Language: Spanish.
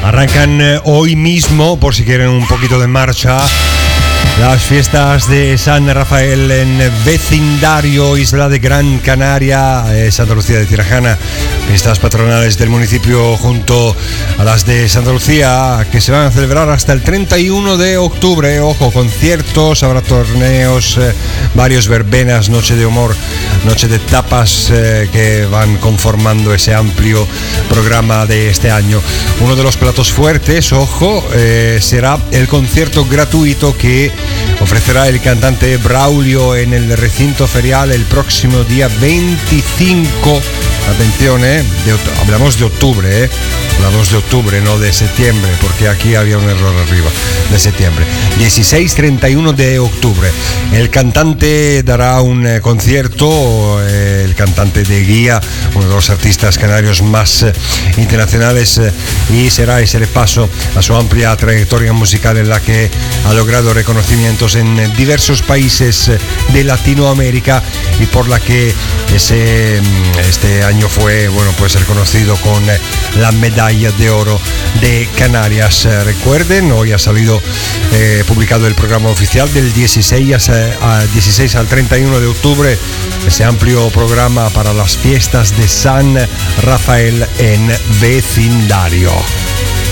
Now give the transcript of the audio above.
Arrancan hoy mismo, por si quieren un poquito de marcha, las fiestas de San Rafael en vecindario Isla de Gran Canaria, Santa Lucía de Tirajana. Fiestas patronales del municipio junto a las de Santa Lucía, que se van a celebrar hasta el 31 de octubre. Ojo, conciertos, habrá torneos, varios verbenas, noche de humor, noche de tapas, que van conformando ese amplio programa de este año. Uno de los platos fuertes, ojo, será el concierto gratuito que ofrecerá el cantante Braulio en el recinto ferial el próximo día 25. Atención, hablamos de octubre, hablamos de octubre, no de septiembre, porque aquí había un error arriba, de septiembre. 16-31 de octubre. El cantante dará un concierto, el cantante de Guía, uno de los artistas canarios más internacionales, y será ese repaso a su amplia trayectoria musical en la que ha logrado reconocimientos en diversos países de Latinoamérica y por la que este año fue, pues reconocido con la medalla de oro de Canarias. Recuerden, hoy ha salido publicado el programa oficial del 16 al 31 de octubre, ese amplio programa para las fiestas de San Rafael en vecindario.